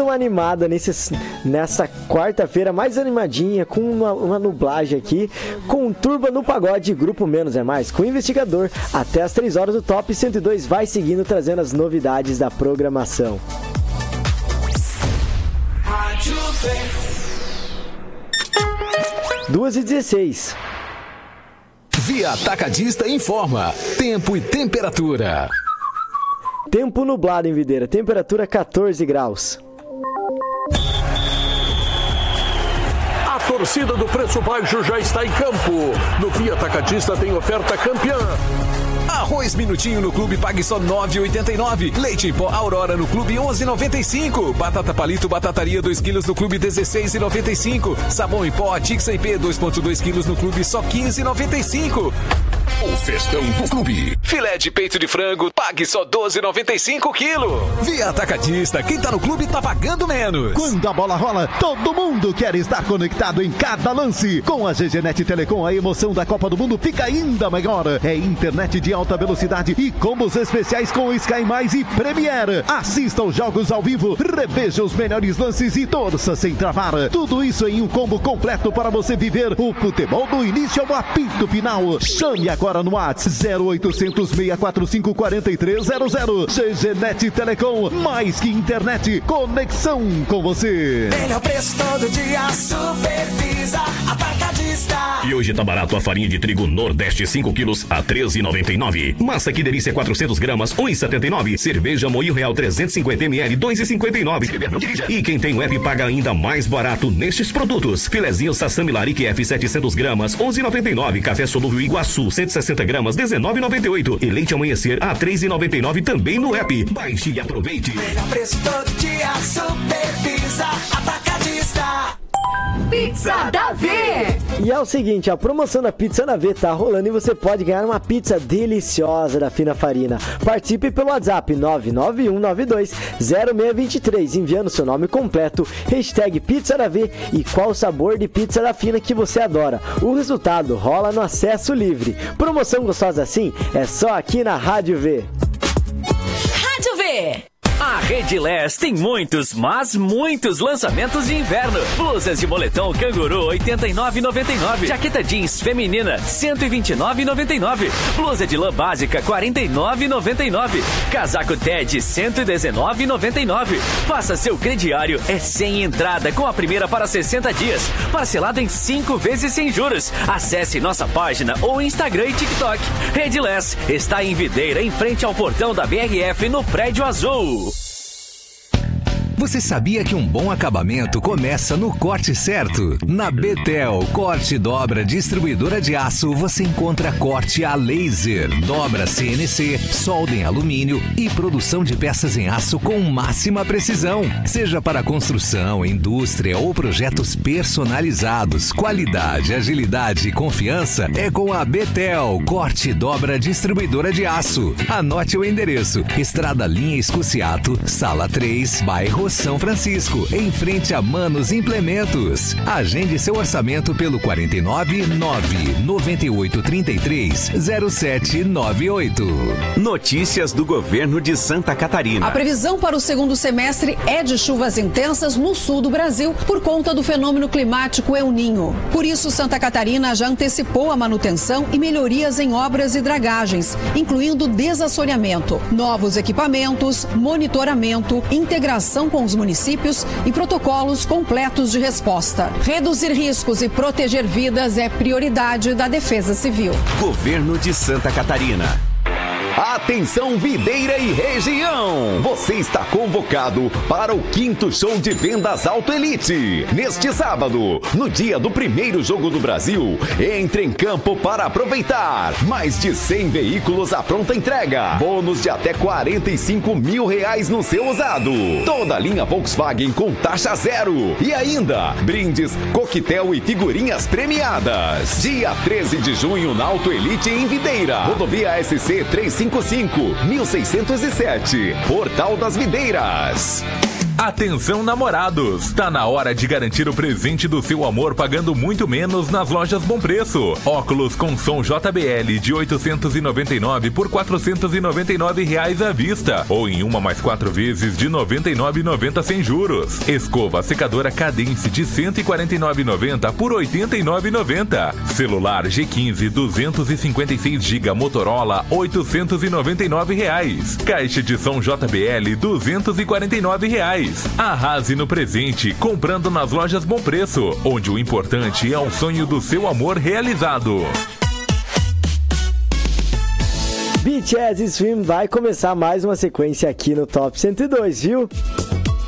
uma animada nessa quarta-feira mais animadinha, com uma nublagem aqui, com Turba no Pagode, Grupo Menos é Mais, com o Investigador, até as 3 horas do Top 102 vai seguindo, trazendo as novidades da programação. 2h16. Via Atacadista informa tempo e temperatura. Tempo nublado em Videira, temperatura 14 graus. A torcida do Preço Baixo já está em campo. No Via Atacadista tem oferta campeã. Arroz Minutinho no Clube pague só R$ 9,89. Leite em pó Aurora no Clube R$ 11,95. Batata Palito Batataria 2 kg no Clube R$ 16,95. Sabão em pó Tixa IP 2,2 kg no Clube só R$ 15,95. O festão do clube. Filé de peito de frango, pague só R$ 12,95 quilo. Via Atacadista, quem tá no clube tá pagando menos. Quando a bola rola, todo mundo quer estar conectado em cada lance. Com a GGNet Telecom, a emoção da Copa do Mundo fica ainda maior. É internet de alta velocidade e combos especiais com Sky Mais e Premiere. Assista aos jogos ao vivo, reveja os melhores lances e torça sem travar. Tudo isso em um combo completo para você viver o futebol do início ao apito final. Chame agora no WhatsApp 0800 645 4300. GGNet Telecom, mais que internet, conexão com você. Melhor preço todo dia, Supervisa Atacadista. E hoje tá barato a farinha de trigo Nordeste 5 quilos a R$ 13,99. Massa Que Delícia 400 gramas, R$ 1,79. Cerveja Moinho Real 350 ml, R$ 2,59. E quem tem o app paga ainda mais barato nestes produtos. Filezinho Sassami Larique F 700 gramas, R$ 11,99. Café Solúvel Iguaçu 160 gramas, R$ 19,98. E leite Amanhecer a R$ 3,99 também no app. Baixe e aproveite. Melhor preço todo dia, Supervisa Atacadista. Pizza da V! E é o seguinte, a promoção da Pizza da V tá rolando e você pode ganhar uma pizza deliciosa da Fina Farina. Participe pelo WhatsApp 991920623, enviando seu nome completo, hashtag Pizza da V e qual sabor de pizza da Fina que você adora. O resultado rola no acesso livre. Promoção gostosa assim é só aqui na Rádio V. Rádio V! A Redilés tem muitos, mas muitos lançamentos de inverno. Blusas de moletom canguru R$ 89,99. Jaqueta jeans feminina R$ 129,99. Blusa de lã básica R$ 49,99. Casaco Ted R$ 119,99. Faça seu crediário, é sem entrada com a primeira para 60 dias. Parcelado em 5 vezes sem juros. Acesse nossa página ou Instagram e TikTok. Redilés está em Videira, em frente ao portão da BRF no Prédio Azul. Você sabia que um bom acabamento começa no corte certo? Na Betel Corte e Dobra Distribuidora de Aço, você encontra corte a laser, dobra CNC, solda em alumínio e produção de peças em aço com máxima precisão. Seja para construção, indústria ou projetos personalizados, qualidade, agilidade e confiança é com a Betel Corte e Dobra Distribuidora de Aço. Anote o endereço: Estrada Linha Escociato, Sala 3, bairro São Francisco, em frente a Manos Implementos. Agende seu orçamento pelo 499-9833-0798. Notícias do governo de Santa Catarina. A previsão para o segundo semestre é de chuvas intensas no sul do Brasil por conta do fenômeno climático El Niño. Por isso, Santa Catarina já antecipou a manutenção e melhorias em obras e dragagens, incluindo desassoreamento, novos equipamentos, monitoramento, integração com os municípios e protocolos completos de resposta. Reduzir riscos e proteger vidas é prioridade da Defesa Civil. Governo de Santa Catarina. Atenção Videira e região! Você está convocado para o 5º show de vendas Auto Elite. Neste sábado, no dia do primeiro jogo do Brasil, entre em campo para aproveitar. Mais de 100 veículos à pronta entrega. Bônus de até R$45 mil no seu usado. Toda a linha Volkswagen com taxa zero. E ainda, brindes, coquetel e figurinhas premiadas. Dia 13 de junho na Auto Elite em Videira. Rodovia SC 355, 1607. Portal das Videiras. Atenção namorados, tá na hora de garantir o presente do seu amor pagando muito menos nas lojas Bom Preço. Óculos com som JBL de 899 por R$499 à vista, ou em 1 mais 4 vezes de R$ 99,90 sem juros. Escova secadora Cadence de R$ 149,90 por R$ 89,90. Celular G15 256GB Motorola R$ 899. Caixa de som JBL R$ 249. Arrase no presente comprando nas lojas Bom Preço, onde o importante é o sonho do seu amor realizado. BTS Swim vai começar mais uma sequência aqui no Top 102, viu?